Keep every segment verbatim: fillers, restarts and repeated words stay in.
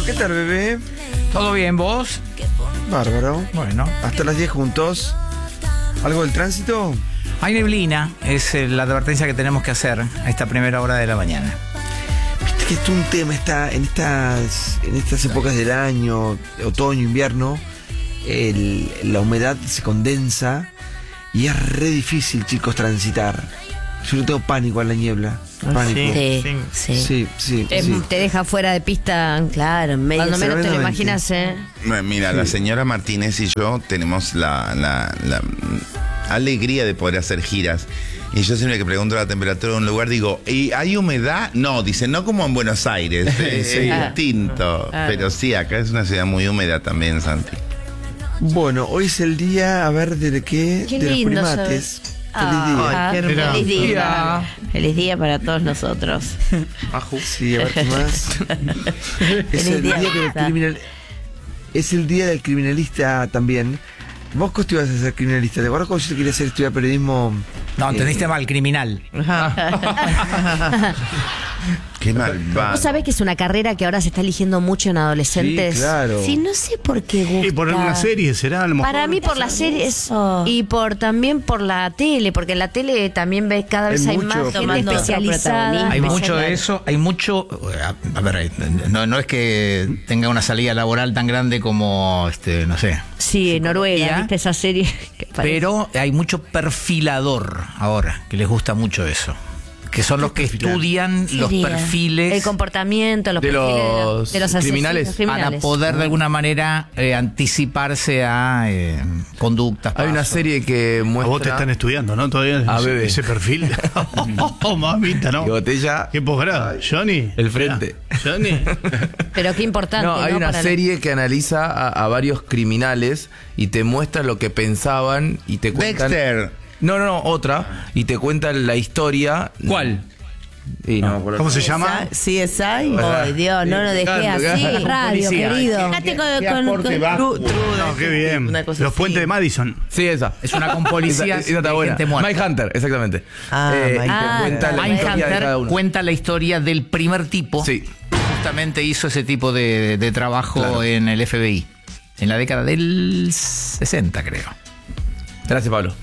¿qué tal, bebé? ¿Todo bien, vos? Bárbaro. Bueno. Hasta las diez juntos. ¿Algo del tránsito? Hay neblina, es eh, la advertencia que tenemos que hacer a esta primera hora de la mañana. Viste que esto es un tema, está en estas, en estas épocas del año, otoño, invierno, el, la humedad se condensa y es re difícil, chicos, transitar. Yo no tengo pánico a la niebla. Pánico. Sí, sí, sí. sí, sí, Te, sí. te deja fuera de pista, claro, en medio. Cuando menos te lo imaginas, ¿eh? Mira, sí. La señora Martínez y yo tenemos la, la, la alegría de poder hacer giras. Y yo siempre que pregunto la temperatura de un lugar digo, ¿y hay humedad? No, dicen, no como en Buenos Aires, es, Sí. es distinto. Ah. Pero sí, acá es una ciudad muy húmeda también, Santi. Bueno, hoy es el día, a ver, ¿de qué? Qué de los lindo primates. Ah, Feliz día. ah, Ay, qué feliz hermoso. día. Feliz día para todos nosotros. Sí, a ver qué más. es, el día, día del Marta. criminal... es el día del criminalista también. Vos, Costi, ibas a ser criminalista. ¿Te acuerdas cuando yo quería hacer estudiar periodismo? No, Eh, entendiste mal, criminal. Qué malvado. Vos sabés que es una carrera que ahora se está eligiendo mucho en adolescentes. Sí, claro. Sí, no sé por qué gusta. Y por alguna serie será, a lo mejor. Para mí por las series y por también por la tele, porque en la tele también ves cada vez Hay hay, mucho. más gente Tomando especializada. Hay mucho especial- de eso, hay mucho. A, a ver, no, no es que tenga una salida laboral tan grande como, este, no sé. Sí, en Noruega, Psicología. ¿viste esa serie? Que parece- Pero hay mucho perfilador ahora, que les gusta mucho eso. Que son los que estudian los Sería perfiles el comportamiento, los De perfiles los de los asesinos criminales. para criminales. poder de alguna manera eh, anticiparse a eh, conductas. Hay una pasos. serie que A vos te muestra están estudiando, ¿no? Todavía A ese, bebé. ese perfil. Oh, mamita, ¿no? y botella ¿Qué posgrado? ¿Johnny? el frente. ¿Johnny? Pero qué importante, No, ¿no? hay una Para la- serie que analiza a, a varios criminales y te muestra lo que pensaban y te cuentan. Dexter. No, no, no, otra. Y te cuentan la historia. ¿Cuál? Y no, me acuerdo. ¿Cómo se llama? C S I. Ay, Dios, no lo dejé Claro, así. claro. Radio, Policía. querido. Fíjate con, qué con- aporte con- bajo. True- True No, qué bien. una cosa Los así. puentes de Madison. Sí, esa. Es una con policías Esa- esa está de buena. gente muerta. Mindhunter, exactamente. Ah, Eh, y te Mindhunter. cuenta la historia de cada Mindhunter uno. cuenta la historia del primer tipo. Sí. Justamente hizo ese tipo de, de trabajo Claro. en el F B I. En la década del sesenta, creo. Gracias, Pablo.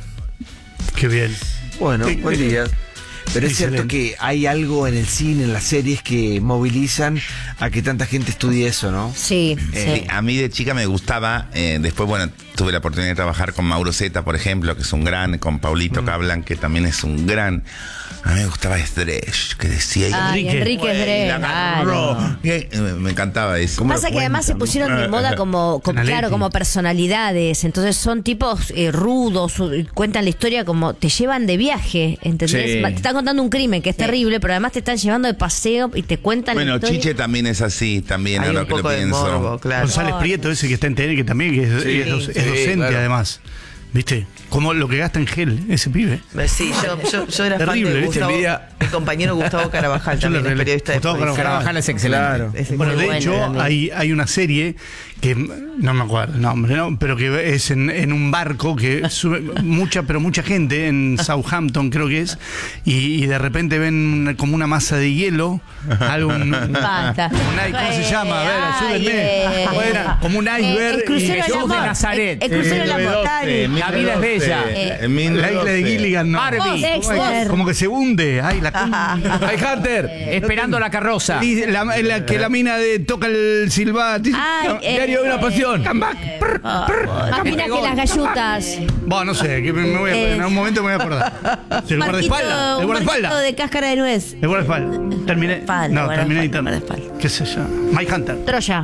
Qué bien. Bueno, buen día. Pero es cierto Excelente. que hay algo en el cine, en las series que movilizan a que tanta gente estudie eso, ¿no? Sí, Eh, sí. A mí de chica me gustaba, eh, después, bueno, tuve la oportunidad de trabajar con Mauro Zeta, por ejemplo, que es un gran, con Paulito Cablan, que también es un gran. A mí me gustaba Stretch, que decía... Ay, Enrique. Enrique "Güey, Dre, la agarró". claro. Eh, Me encantaba eso. Pasa que además se pusieron de moda como, como Canaletti. claro, como personalidades. Entonces son tipos eh, rudos, u- cuentan la historia como te llevan de viaje, ¿entendés? Sí. Te están contando un crimen que es terrible, pero además te están llevando de paseo y te cuentan la Bueno, historia. Chiche también es así, también, Hay ahora un que lo poco de pienso. morbo, claro. González Prieto, ese que está en T N, que también que es, Sí, es doc- es sí, docente, claro. además. ¿Viste? Como lo que gasta en gel, ese pibe. Sí, yo, yo, yo era Terrible, fan de ¿viste? Gustavo, Envidia. mi compañero Gustavo Carabajal, Yo también le- es periodista de Gustavo policía. Carabajal es excelente. Claro. Es Bueno, muy de bueno hecho, también. hay, hay una serie que no me acuerdo el nombre, ¿no? Pero que es en, en un barco que sube mucha, pero mucha gente en Southampton, creo que es, y, y de repente ven como una masa de hielo, algo, un, Basta. un i- ¿cómo se llama? A ver, Ay, ayúdenme. eh. Bueno, como un Eh, iceberg. el crucero y- del Jesús de amor. Nazaret. El, el crucero del amor. La vida es bella. Eh, En mil La isla de Gilligan, no. Barbie. Dexter. Como que se hunde. Ay, la ¡Ay, Hunter! Esperando la carroza. Y la, la- que la mina de toca el silbato. Ay, eh, Diario de una pasión. Come back. Prr. Más fina que las gallutas. Bueno, no sé, que me, me voy a, Eh. en algún momento me voy a acordar. El Marquito, guardaespaldas. El un guardaespaldas. marquito de cáscara de nuez. El guardaespaldas. Terminé. Espalda, No, terminé guardaespaldas, editando. guardaespaldas. ¿Qué sé yo? Mike Hunter. Troya.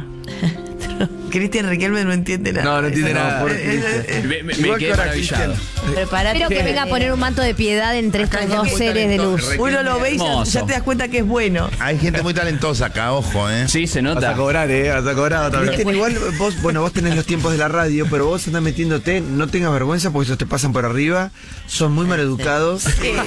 Cristian Riquelme no entiende nada. No, no entiende Eso nada. eh, Por- eh, eh, Me, me- me Igual quedé que ahora maravillado. Preparate. Espero que venga a poner un manto de piedad entre estos dos seres de luz. Uno lo ve y ya, Hermoso. ya te das cuenta que es bueno. Hay gente muy talentosa acá, ojo, ¿eh? Sí, se Vas nota. a cobrar, eh. Vas a cobrar otra vez. Cristian, igual vos, bueno, vos tenés los tiempos de la radio, pero vos andás metiéndote, no tengas vergüenza porque esos te pasan por arriba, son muy maleducados.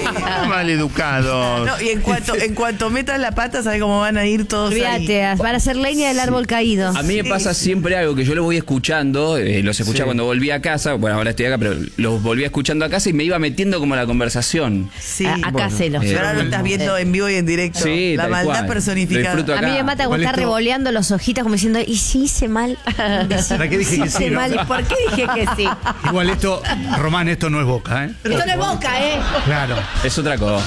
Maleducados. No, y en cuanto, en cuanto metas la pata, ¿sabes cómo van a ir todos ahí? Olvídate, van a ser leña del árbol caído. A mí me pasa siempre algo que yo lo voy escuchando, eh, los escuchaba Sí. cuando volví a casa, bueno, ahora estoy acá, pero los volví escuchando a casa y me iba metiendo como a la conversación. Sí. A- acá bueno, se los. eh, Ahora lo estás viendo en vivo y en directo. Sí, La tal maldad cual. Lo personificada. disfruto A mí acá. me mata Igual cuando está esto- revoleando los ojitos como diciendo, ¿y si hice mal? ¿Para qué dije que hice sí, no? mal? ¿Y por qué dije que sí? Igual esto, Román, esto no es Boca, ¿eh? Esto no es Boca, ¿eh? Claro. Es otra cosa.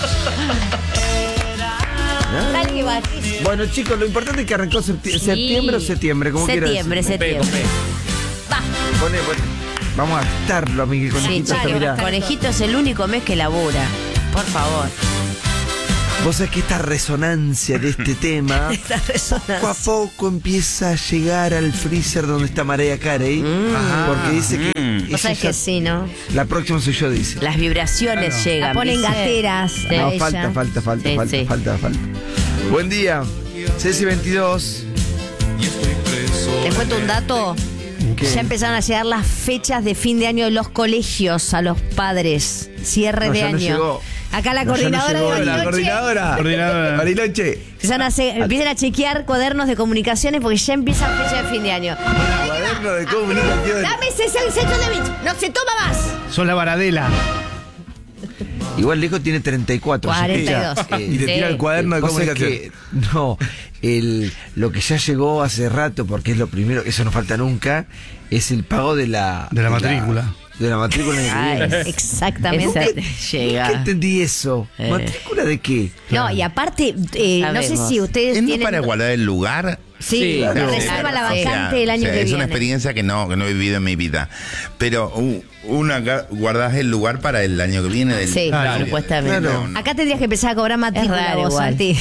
Dale que va. Bueno, chicos, lo importante es que arrancó septi- Sí. septiembre o septiembre, como quieras. Septiembre, decir. septiembre. Va. Poné, poné. Vamos a gastarlo, Miguel Sí, Conejito. hasta chico, mirá. Conejito es el único mes que labura. Por favor. Vos sabés que esta resonancia de este tema Esta resonancia. poco a poco empieza a llegar al freezer donde está Mariah Carey. Porque dice que. Vos ella sabés ya- que sí, ¿no? La próxima soy yo, dice. Las vibraciones Claro. llegan. La ponen ¿viste? gateras. a No, ella. falta, falta, falta, Sí, falta, sí. falta, falta. Buen día. Ceci veintidós. Les cuento un dato. ¿Qué? Ya empezaron a llegar las fechas de fin de año de los colegios a los padres. Cierre No, de ya no año. llegó. Acá la No, ya no coordinadora llegó de la Bariloche. Coordinadora. Coordinadora. Bariloche. Empiezan a, hacer- empiezan a chequear cuadernos de comunicaciones porque ya empieza fecha de fin de año. Cuaderno de comunicación. Dame ese centro de bit. No se toma más. Sos la Varadela. Igual el hijo tiene treinta y cuatro. cuarenta y dos. Eh, Y te tira el cuaderno de Cosa comunicación. que, no, el, lo que ya llegó hace rato, porque es lo primero, eso no falta nunca, es el pago de la... De la matrícula. de la matrícula en el Ay, que viene. Exactamente. Nunca Llega. entendí eso. Eh. ¿Matrícula de qué? No, y aparte, eh, no sé Sabemos. si ustedes ¿Es no tienen... para guardar el lugar? Sí, Sí, te claro. reserva la Sí. vacante el año O sea, que es viene. una experiencia que no, que no he vivido en mi vida. Pero uh, una ga- guardás el lugar para el año que viene. Del, Sí, Claro. Supuestamente. Claro. Acá tendrías que empezar a cobrar matrícula Es raro vos, igual. Santi.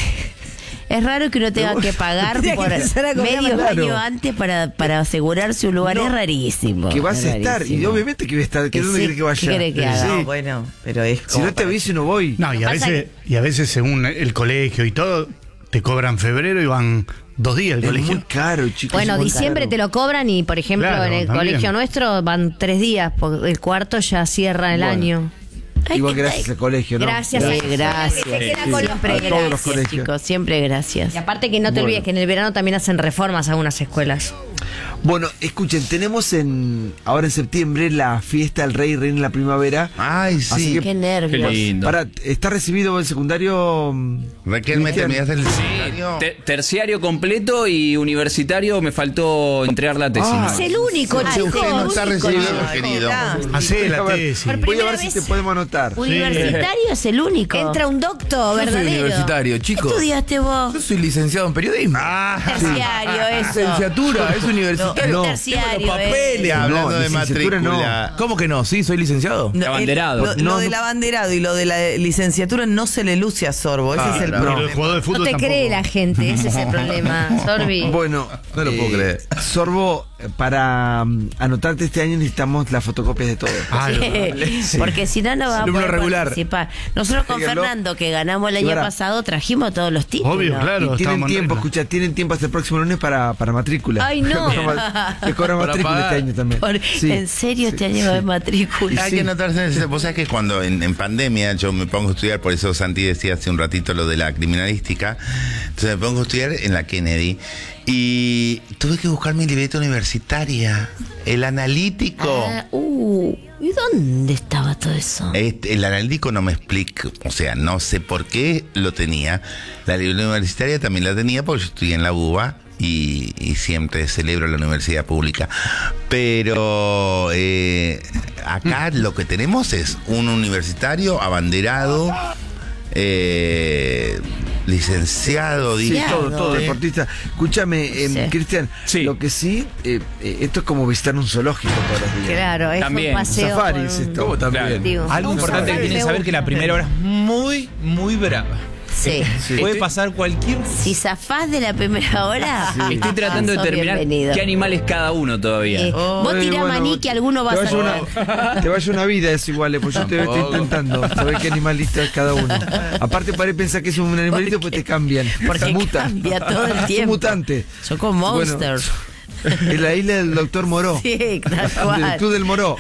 Es raro que uno tenga que pagar Tendría que por empezar a cobrar medio más. año Claro. antes para, para asegurarse un lugar. No. Es rarísimo. Que vas es a estar, y rarísimo. obviamente que voy a estar. ¿Que Que ¿Dónde sí, querés que vaya? ¿qué querés que Sí. haga? No, bueno, pero es Si como no te para- aviso, no voy. No, y a Pasa veces, y a veces según el colegio y todo, te cobran febrero y van dos días el Es colegio. muy caro, chicos. Bueno, es muy diciembre caro. te lo cobran y, por ejemplo, Claro, en el también. colegio nuestro van tres días, porque el cuarto ya cierra el Bueno. año. Ay, Igual qué- gracias al colegio, ¿no? Gracias. Sí, a- gracias. Se queda Sí. con los Siempre A todos los gracias, colegios. chicos. Siempre gracias. Y aparte que no te Bueno. olvides que en el verano también hacen reformas algunas escuelas. Bueno, escuchen, tenemos en ahora en septiembre la fiesta del Rey y Reina de la Primavera. Ay, sí. Así que- Qué nervios. Qué lindo. Para, ¿está recibido el secundario? mm, Raquel, ¿me Cristian? terminaste el secundario? Te- terciario completo y universitario me faltó entregar la tesis. Ah, Es el único, Usted chicos. no está recibido, Ay, querido. hola. Hacé la A ver, tesis. Por Voy a primera ver si vez- te podemos anotar. Universitario es el único. Entra un doctor, Yo soy verdadero. universitario, ¿Qué chicos. estudiaste vos? Yo soy licenciado en periodismo. Terciario, eso. Licenciatura, es universitario. No, Tengo terciario, los papeles. eh. Hablando No, de licenciatura no. matrícula. ¿Cómo que no? Sí, soy licenciado. No, Abanderado. el- Lo, No, lo no. del abanderado y lo de la licenciatura no se le luce a Sorbo. Ese Ah, es el claro. Pero problema. el jugador de No fútbol te tampoco. cree la gente, ese es el problema. Sorbi. Bueno, No lo puedo creer. Sorbo, eh, para mm, anotarte este año necesitamos las fotocopias de todo. Ah, lo- Sí, porque si no, no va a Alumno poder regular. participar. Nosotros con Díganlo. Fernando, que ganamos el Y año ahora- pasado, trajimos todos los títulos. Obvio, claro. Y tienen estábamos en tiempo, regla. escucha, tienen tiempo hasta el próximo lunes para, para matrícula. Ay, no. Te cobran Para matrícula pagar. este año también. Por- Sí. ¿En serio este año de matrícula? Hay Sí. que anotarse en ese. Vos sabés que cuando en, en pandemia yo me pongo a estudiar, por eso Santi decía hace un ratito lo de la criminalística, entonces me pongo a estudiar en la Kennedy y tuve que buscar mi libreta universitaria, el analítico. Ah, uh, ¿y dónde estaba todo eso? Este, el analítico no me explica, o sea, no sé por qué lo tenía. La libreta universitaria también la tenía porque yo estudié en la U B A y, y siempre celebro la universidad pública. Pero eh, acá lo que tenemos es un universitario abanderado, eh, licenciado, Sí, dije. todo, todo, Sí. deportista. Escúchame, em, Sí. Cristian, Sí. lo que sí, eh, eh, esto es como visitar un zoológico todos los días. Claro, es También. un paseo. Safari por es un- esto. ¿Cómo también? Digo, Algo un importante que safari tienen que me saber que la gusta. primera hora es muy, muy brava. Sí. Sí. Puede pasar cualquier. Si zafás de la primera hora, Estoy tratando de sos determinar bienvenido. qué animal es cada uno todavía. Eh, vos Ay, tirá bueno, maní que alguno va a te vaya sacar. una, te vaya una vida es igual, eh, pues yo te estoy Tampoco. intentando saber qué animalito es cada uno. Aparte parece pensar que es un animalito, pues te cambian. Porque Mutan. cambia todo el Es un tiempo. mutante. Son como Bueno, monsters. en la isla del doctor Moró. Sí, tal Del cual. Club del Moró.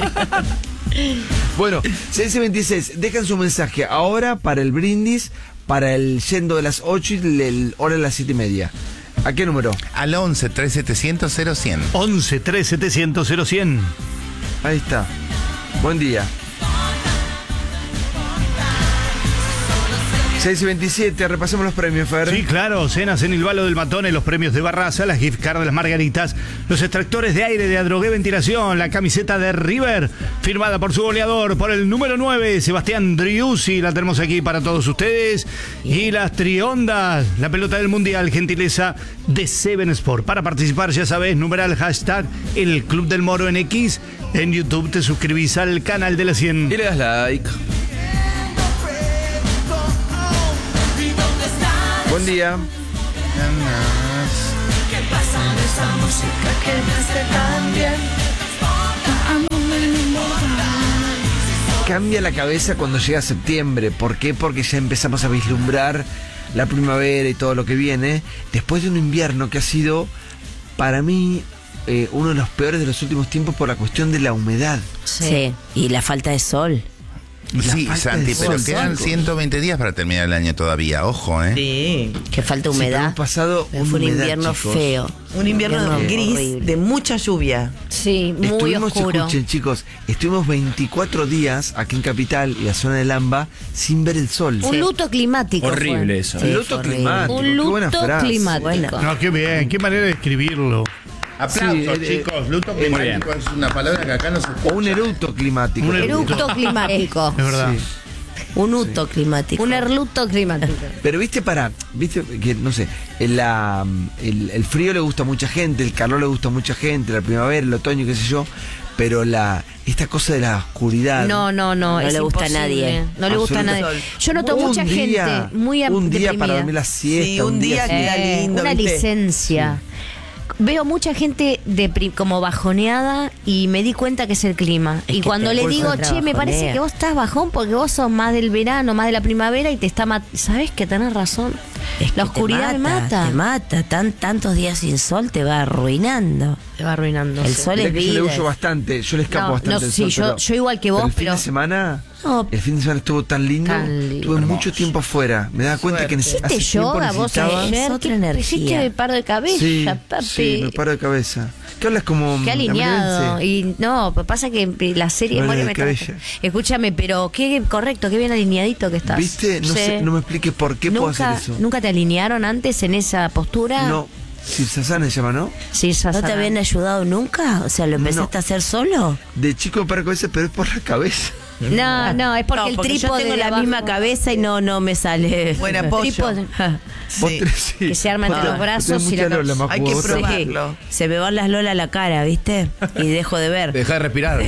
Bueno, C S veintiséis, dejan su mensaje ahora para el brindis, para el yendo de las ocho y el hora de las siete y media. ¿A qué número? Al once, tres setecientos, cero cien. once, tres setecientos, cero cien. Ahí está. Buen día. seis y veintisiete, repasemos los premios, Fer. Sí, claro, cenas en el Balo del Matone, los premios de Barraza, las gift cards de las Margaritas, los extractores de aire de Adrogué Ventilación, la camiseta de River, firmada por su goleador, por el número nueve, Sebastián Driussi, la tenemos aquí para todos ustedes, y las triondas, la pelota del Mundial, gentileza de Seven Sport. Para participar, ya sabes, numeral hashtag el Club del Moro en X, en YouTube te suscribís al canal de la cien. Y le das like. Buen día. Cambia la cabeza cuando llega septiembre. ¿Por qué? Porque ya empezamos a vislumbrar la primavera y todo lo que viene. Después de un invierno que ha sido, para mí, eh, uno de los peores de los últimos tiempos por la cuestión de la humedad. Sí, y la falta de sol. Sí, Santi, pero quedan ciento veinte días para terminar el año todavía, ojo, ¿eh? Sí. Que falta Sí, pero humedad. hemos pasado Fue una un humedad, invierno chicos. feo. Un invierno Invierno gris horrible. de mucha lluvia. Sí, muy estuvimos, oscuro. escuchen chicos, estuvimos veinticuatro días aquí en Capital y la zona del AMBA sin ver el sol. Un luto climático. Horrible fue. eso. Un Sí, luto fue horrible. climático. Un qué buena luto frase. climático. No, qué bien, qué manera de escribirlo. Aplausos, Sí, eh, chicos. Luto muy bien. climático es una palabra que acá no se escucha. O un eructo climático. Un Eructo climático. Es verdad. Sí. Un uto climático. Un erluto climático. Pero viste para, viste que no sé, el, la- el, el frío le gusta a mucha gente, el calor le gusta a mucha gente, la primavera, el otoño, qué sé yo, pero la esta cosa de la oscuridad. No, no, no. No es le gusta a imposible. nadie. No le gusta a nadie. Absolutamente. Yo noto Un mucha día, gente muy am- un día deprimida. para dormir la siesta, Sí, un día así. queda Eh, lindo, una ¿viste? licencia. Veo mucha gente depri- como bajoneada y me di cuenta que es el clima. Es y que cuando te le vuelve digo, otra che, me parece bajonea. que vos estás bajón porque vos sos más del verano, más de la primavera y te está matando. ¿Sabes que tenés razón? Es que la te oscuridad me mata. Te mata. Tan, tantos días sin sol te va arruinando. Te va arruinando. El sí. sol Mirá es que yo le vida. huyo bastante, yo le escapo No, bastante no, del sí, sol, yo- pero- yo igual que vos, el fin pero- de semana, No. el fin de semana estuvo tan lindo, Tan lindo. tuve mucho tiempo afuera, me daba cuenta que neces- ¿Hiciste hace tiempo yoga vos necesitaba- ayer? Es otra ¿Qué- energía. Hiciste de paro de cabeza, Sí, papi. sí, me paro de cabeza. ¿Qué hablas como Qué alineado. amenense? Y no, pues pasa que la serie Vale, Moria me qué está- bella. Escúchame, pero qué correcto, qué bien alineadito que estás. ¿Viste? No Sí. sé, no me expliques por qué puedo ¿Nunca, hacer eso. ¿Nunca te alinearon antes en esa postura? No, Sirsasana se llama, ¿no? Sí, ¿No Sasana. te habían ayudado nunca? O sea, ¿lo empezaste No. a hacer solo? De chico me paro de cabeza, pero es por la cabeza. No, no, es porque No, el porque trípode yo tengo de la abajo- misma cabeza y no, no me sale. Buen apoyo. Trípode. Vos Sí. tenés- sí. Que se arma entre Vos los tenés- brazos vos tenés y la mucha cabeza. lola, Majo, Hay que vos tenés- probarlo. Se me van las lolas a la cara, ¿viste? Y dejo de ver. Deja de respirar.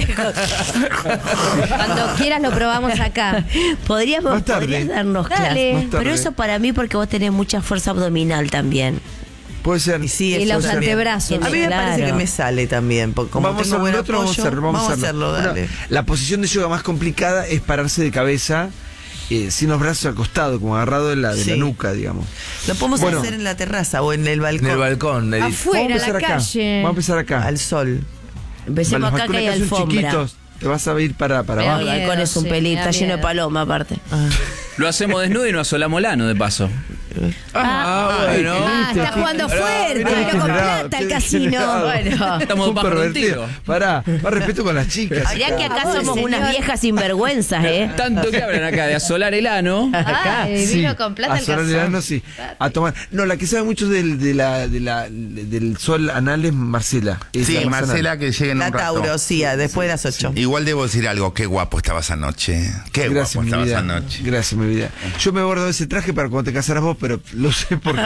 Cuando quieras lo probamos acá. Podríamos, Más tarde. podrías darnos Dale. clases. Más tarde. Pero eso para mí porque vos tenés mucha fuerza abdominal también. Puede ser. Y sí, Y eso los también. antebrazos. A mí me Claro. parece que me sale también. Porque como vamos tengo a buen el otro, vamos a apoyo, hacerlo, vamos, a hacerlo. dale. Bueno, la posición de yoga más complicada es pararse de cabeza, eh, sin los brazos al costado, como agarrado de la, de la Sí. nuca, digamos. Lo podemos Bueno. hacer en la terraza o en el balcón. En el balcón, Edith. Afuera, vamos a la empezar acá. calle. Vamos a empezar acá. Al sol. Empecemos Los acá que hay balcones acá son alfombra. chiquitos, te vas a ir para, para Me da El abajo. miedo, balcón es un sí, pelito, me da está lleno de miedo. paloma aparte. Lo hacemos desnudo y nos asolamos lano de paso. Ah, bueno. Ah, está jugando fuerte, Qué pero con degenerado, plata qué el casino. degenerado. Bueno. Estamos Un bajo un pervertido. tiro. Pará, más respeto con las chicas. Mirá que acá Ay, somos señor. unas viejas sinvergüenzas, ¿eh? Tanto que hablan acá de asolar el ano. Ay, vino con plata a el solar el cazón. ano, sí. A tomar. No, la que sabe mucho del, de la, de la, del sol anal es Marcela. Es Sí, la más Marcela, anal. que lleguen La un rato. Tauro, sí, a- después de las ocho. Igual debo decir algo, qué guapo estabas anoche. Qué Gracias, guapo mi estabas vida. anoche. Gracias, mi vida. Yo me he guardado ese traje para cuando te casaras vos, pero lo sé porque.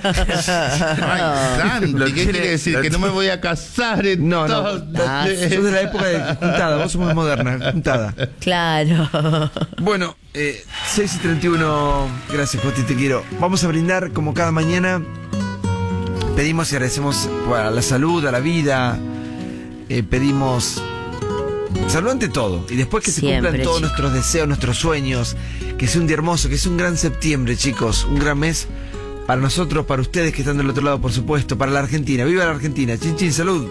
Ay, Santi, Lo ¿qué tiene- quiere decir? lo Que no me tiene- voy a casar No, no. entonces. Sos de la época de juntada, vos sos más moderna, juntada. Claro. Bueno, eh, seis y treinta y uno. Gracias, Joti, te quiero. Vamos a brindar como cada mañana. Pedimos y agradecemos a la salud, a la vida. Eh, pedimos salud ante todo. Y después que se Siempre, cumplan todos chicos. nuestros deseos, nuestros sueños. Que sea un día hermoso, que sea un gran septiembre, chicos. Un gran mes para nosotros, para ustedes que están del otro lado, por supuesto. Para la Argentina. ¡Viva la Argentina! Chin, chin, salud.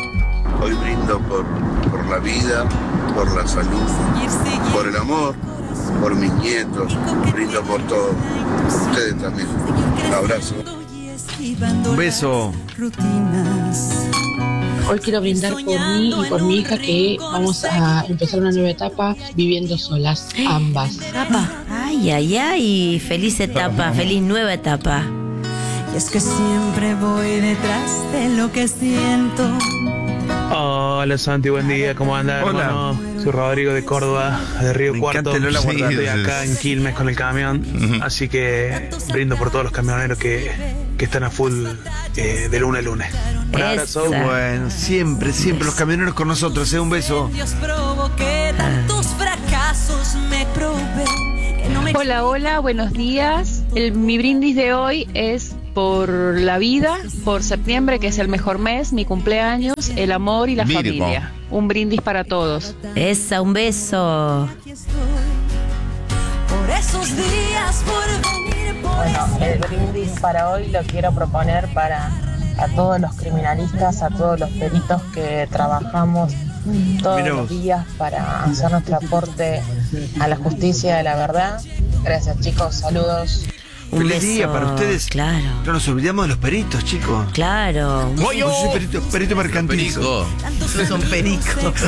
Hoy brindo por, por la vida, por la salud, por el amor, por mis nietos, brindo por todo. Ustedes también. Un abrazo. Un beso. Hoy quiero brindar por mí y por mi hija que vamos a empezar una nueva etapa viviendo solas, ambas. Ay, ay, ay, feliz etapa, feliz nueva etapa. Y es que siempre voy detrás de lo que siento. Hola Santi, buen día, ¿cómo andas? Hola. Hermano? Soy Rodrigo de Córdoba, de Río Me Cuarto. encanta el Lola Estoy Guardado. acá en Quilmes con el camión, Ujú. así que brindo por todos los camioneros que, que están a full eh, de lunes a lunes. Un abrazo. Qué bueno, siempre, siempre los camioneros con nosotros, ¿eh? Un beso. Dios provoqué tantos fracasos, me probé que no me... Hola, hola, buenos días. El, mi brindis de hoy es por la vida, por septiembre, que es el mejor mes, mi cumpleaños, el amor y la Virgo. familia. Un brindis para todos. Esa, un beso. Por esos días, por venir, por Bueno, eso. el brindis para hoy lo quiero proponer para a todos los criminalistas, a todos los peritos que trabajamos todos Mirá los vos. días para hacer nuestro aporte a la justicia de la verdad. Gracias chicos, saludos. Un Feliz beso. día para ustedes. Claro, No nos olvidemos de los peritos, chicos. claro. Yo soy perito, perito mercantil. Perico. Son pericos.